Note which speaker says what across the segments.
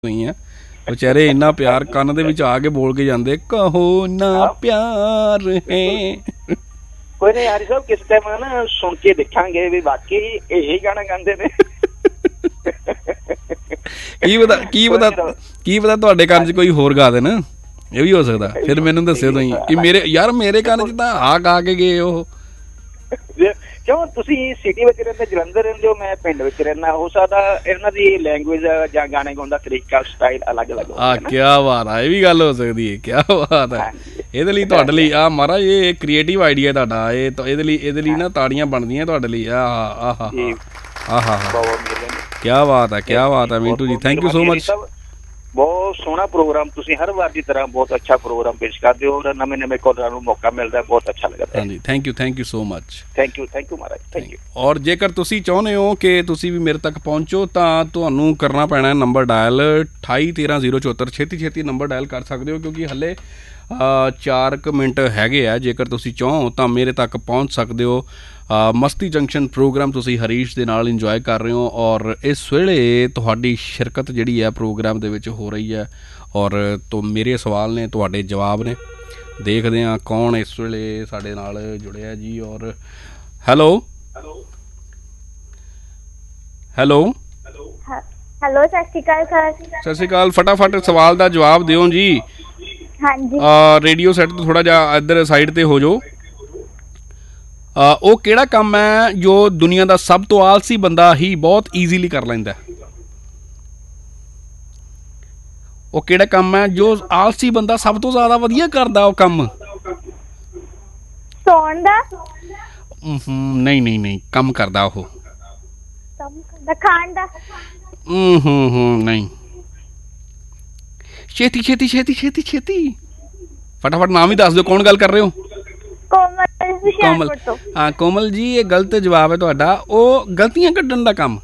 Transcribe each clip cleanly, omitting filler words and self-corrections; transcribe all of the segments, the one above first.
Speaker 1: ਨਹੀਂ ਹੈ ਵਿਚਾਰੇ ਇੰਨਾ ਪਿਆਰ ਕੰਨ ਦੇ ਵਿੱਚ ਆ ਕੇ ਬੋਲ ਕੇ ਜਾਂਦੇ ਕਹੋ ਨਾ ਪਿਆਰ ਹੈ।
Speaker 2: ਕੋਈ ਨਹੀਂ ਯਾਰ ਸਾਹਿਬ, ਕਿਸ ਟਾਈਮ ਨਾ ਸੁਣ ਕੇ ਦੇਖਾਂਗੇ ਵੀ ਵਾਕਈ ਇਹੀ ਗਾਣਾ ਗਾਉਂਦੇ ਨੇ।
Speaker 1: ਕੀ ਪਤਾ ਤੁਹਾਡੇ ਕੰਨ 'ਚ ਕੋਈ ਹੋਰ ਗਾ ਦੇਣ, ਇਹ ਵੀ ਹੋ ਸਕਦਾ। ਫਿਰ ਮੈਨੂੰ ਦੱਸਿਓ ਤੁਸੀਂ ਕਿ ਮੇਰੇ ਕੰਨ 'ਚ ਤਾਂ ਆ ਗਾ ਕੇ ਗਏ ਉਹ।
Speaker 2: ਕਿਉਂ ਤੁਸੀਂ ਸਿਟੀ ਵਿੱਚ ਰਹਿੰਦੇ, ਜਲੰਧਰ ਰਹਿੰਦੇ ਹੋ, ਮੈਂ ਪਿੰਡ ਵਿੱਚ ਰਹਿੰਦਾ, ਹੋ ਸਕਦਾ ਇਹਨਾਂ ਦੀ ਲੈਂਗੁਏਜ ਜਾਂ ਗਾਣੇ ਗਾਉਣ ਦਾ ਤਰੀਕਾ ਸਟਾਈਲ ਅਲੱਗ-ਅਲੱਗ।
Speaker 1: ਕਿਆ ਬਾਤ ਆ, ਇਹ ਵੀ ਗੱਲ ਹੋ ਸਕਦੀ ਹੈ। ਕਿਆ ਬਾਤ ਹੈ। ਇਹਦੇ ਲਈ ਤੁਹਾਡੇ ਲਈ ਆ ਮਹਾਰਾਜ ਇਹ ਕ੍ਰੀਏਟਿਵ ਆਈਡੀਆ ਤੁਹਾਡਾ, ਇਹਦੇ ਲਈ ਨਾ ਤਾੜੀਆਂ ਬਣਦੀਆਂ ਤੁਹਾਡੇ ਲਈ। ਆਹਾ ਕਿਆ ਬਾਤ ਹੈ, ਕਿਆ ਬਾਤ ਹੈ ਮਿੰਟੂ ਜੀ, ਥੈਂਕ ਯੂ ਸੋ ਮਚ।
Speaker 2: ਬਹੁਤ ਸੋਹਣਾ ਪ੍ਰੋਗਰਾਮ, ਤੁਸੀਂ ਹਰ ਵਾਰ ਦੀ ਤਰ੍ਹਾਂ ਬਹੁਤ ਅੱਛਾ ਪ੍ਰੋਗਰਾਮ ਪੇਸ਼ ਕਰਦੇ ਹੋ ਔਰ ਨਵੇਂ ਕਾਲਰਾਂ ਨੂੰ ਮੌਕਾ ਮਿਲਦਾ, ਬਹੁਤ ਅੱਛਾ ਲੱਗਦਾ।
Speaker 1: ਹਾਂਜੀ, thank you so much.
Speaker 2: Thank you Maharaj, thank you.
Speaker 1: ਔਰ ਜੇਕਰ ਤੁਸੀਂ ਚਾਹੁੰਦੇ ਹੋ ਕਿ ਤੁਸੀਂ ਵੀ ਮੇਰੇ ਤੱਕ ਪਹੁੰਚੋ ਤਾਂ ਤੁਹਾਨੂੰ ਕਰਨਾ ਪੈਣਾ ਨੰਬਰ ਡਾਇਲ 281304। ਛੇਤੀ ਨੰਬਰ ਡਾਇਲ ਕਰ ਸਕਦੇ ਹੋ ਕਿਉਂਕਿ ਹਲੇ 4 ਮਿੰਟ ਹੈਗੇ ਆ। ਜੇਕਰ ਤੁਸੀਂ ਚਾਹੋ ਤਾਂ ਮੇਰੇ ਤੱਕ ਪਹੁੰਚ ਸਕਦੇ ਹੋ। ਮਸਤੀ ਜੰਕਸ਼ਨ ਪ੍ਰੋਗਰਾਮ ਤੁਸੀਂ ਹਰੀਸ਼ ਦੇ ਨਾਲ ਇੰਜੋਏ ਕਰ ਰਹੇ ਹੋ ਔਰ ਇਸ ਵੇਲੇ ਤੁਹਾਡੀ ਸ਼ਿਰਕਤ ਜਿਹੜੀ ਹੈ ਪ੍ਰੋਗਰਾਮ ਦੇ ਵਿੱਚ ਹੋ ਰਹੀ ਹੈ ਔਰ ਮੇਰੇ ਸਵਾਲ ਨੇ, ਤੁਹਾਡੇ ਜਵਾਬ ਨੇ। ਦੇਖਦੇ ਹਾਂ ਕੌਣ ਇਸ ਵੇਲੇ ਸਾਡੇ ਨਾਲ ਜੁੜਿਆ ਜੀ। ਔਰ ਹੈਲੋ
Speaker 3: ਸਤਿ ਸ਼੍ਰੀ ਅਕਾਲ ਸਰ।
Speaker 1: ਸਤਿ ਸ਼੍ਰੀ ਅਕਾਲ। ਫਟਾਫਟ ਸਵਾਲ ਦਾ ਜਵਾਬ ਦਿਓ ਜੀ।
Speaker 3: ਹਾਂਜੀ।
Speaker 1: ਰੇਡੀਓ ਸੈੱਟ ਤੋਂ ਥੋੜ੍ਹਾ ਜਿਹਾ ਇੱਧਰ ਸਾਈਡ 'ਤੇ ਹੋ ਜਾਓ। ਉਹ ਕਿਹੜਾ ਕੰਮ ਹੈ ਜੋ ਦੁਨੀਆ ਦਾ ਸਭ ਤੋਂ ਆਲਸੀ ਬੰਦਾ ਹੀ ਬਹੁਤ ਈਜ਼ੀਲੀ ਕਰ ਲੈਂਦਾ? ਉਹ ਕਿਹੜਾ ਕੰਮ ਹੈ ਜੋ ਆਲਸੀ ਬੰਦਾ ਸਭ ਤੋਂ ਜ਼ਿਆਦਾ ਵਧੀਆ ਕਰਦਾ ਉਹ ਕੰਮ?
Speaker 3: ਸੌਣ ਦਾ?
Speaker 1: ਨਹੀਂ, ਕੰਮ ਕਰਦਾ ਉਹ।
Speaker 3: ਖਾਣ ਦਾ?
Speaker 1: ਨਹੀਂ। ਛੇਤੀ ਫਟਾਫਟ ਨਾਮ ਹੀ ਦੱਸ ਦਿਓ, ਕੌਣ ਗੱਲ ਕਰ ਰਹੇ ਹੋ? ਕੋਮਲ। ਹਾਂ ਕੋਮਲ ਜੀ, ਇਹ ਗਲਤ ਜਵਾਬ ਹੈ ਤੁਹਾਡਾ। ਉਹ ਗਲਤੀਆਂ ਕੱਢਣ ਦਾ ਕੰਮ।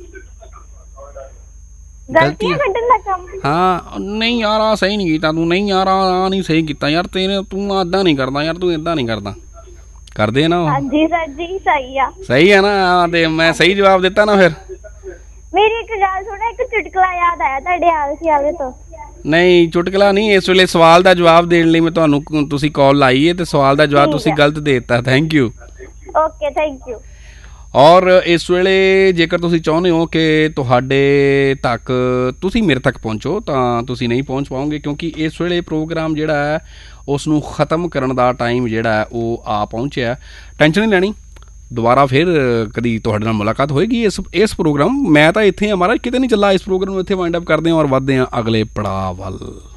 Speaker 3: ਗਲਤੀਆਂ ਕੱਢਣ ਦਾ ਕੰਮ? ਹਾਂ।
Speaker 1: ਨਹੀਂ ਯਾਰ ਆ ਸਹੀ ਨਹੀਂ ਕੀਤਾ ਤੂੰ। ਨਹੀਂ ਯਾਰ ਆ ਨਹੀਂ ਸਹੀ ਕੀਤਾ ਯਾਰ, ਤੂੰ ਏਦਾਂ ਨਹੀਂ ਕਰਦਾ ਯਾਰ, ਤੂੰ ਏਦਾਂ ਨਹੀਂ ਕਰਦਾ। ਕਰਦੇ ਨਾ ਉਹ?
Speaker 3: ਹਾਂਜੀ ਸਰ ਜੀ, ਸਹੀ ਆ।
Speaker 1: ਸਹੀ ਹੈ ਨਾ? ਤੇ ਮੈਂ ਸਹੀ ਜਵਾਬ ਦਿੱਤਾ ਨਾ ਫਿਰ?
Speaker 3: ਮੇਰੀ ਇੱਕ ਗੱਲ ਸੁਣੋ, ਇੱਕ ਚੁਟਕਲਾ ਯਾਦ ਆਇਆ ਤੁਹਾਡੇ ਆਲਸੀ ਵਾਲੇ ਤੋਂ।
Speaker 1: ਨਹੀਂ ਚੁਟਕਲਾ ਨਹੀਂ, ਇਸ ਵੇਲੇ ਸਵਾਲ ਦਾ ਜਵਾਬ ਦੇਣ ਲਈ ਮੈਂ ਤੁਹਾਨੂੰ ਤੁਸੀਂ ਕਾਲ ਲਾਈ ਹੈ ਤੇ ਸਵਾਲ ਦਾ ਜਵਾਬ ਤੁਸੀਂ ਗਲਤ ਦੇ ਦਿੱਤਾ। Thank you.
Speaker 3: Okay, thank you.
Speaker 1: ਔਰ ਇਸ ਵੇਲੇ ਜੇਕਰ ਤੁਸੀਂ ਚਾਹੁੰਦੇ ਹੋ ਕਿ ਤੁਹਾਡੇ ਤੱਕ ਤੁਸੀਂ ਮੇਰੇ ਤੱਕ ਪਹੁੰਚੋ ਤਾਂ ਤੁਸੀਂ ਨਹੀਂ ਪਹੁੰਚ ਪਾਓਗੇ ਕਿਉਂਕਿ ਇਸ ਵੇਲੇ ਪ੍ਰੋਗਰਾਮ ਜਿਹੜਾ ਹੈ ਉਸ ਨੂੰ ਖ਼ਤਮ ਕਰਨ ਦਾ ਟਾਈਮ ਜਿਹੜਾ ਹੈ ਉਹ ਆ ਪਹੁੰਚਿਆ। ਟੈਨਸ਼ਨ ਨਹੀਂ ਲੈਣੀ, ਦੁਬਾਰਾ ਫਿਰ ਕਦੀ ਤੁਹਾਡੇ ਨਾਲ ਮੁਲਾਕਾਤ ਹੋਏਗੀ। ਇਸ ਪ੍ਰੋਗਰਾਮ ਮੈਂ ਤਾਂ ਇੱਥੇ ਹਾਂ ਮਹਾਰਾਜ, ਕਿਤੇ ਨਹੀਂ ਚੱਲਾ। ਇਸ ਪ੍ਰੋਗਰਾਮ ਨੂੰ ਇੱਥੇ ਵਾਈਂਡ ਅਪ ਕਰਦੇ ਹਾਂ ਔਰ ਵੱਧਦੇ ਹਾਂ ਅਗਲੇ ਪੜਾਅ ਵੱਲ।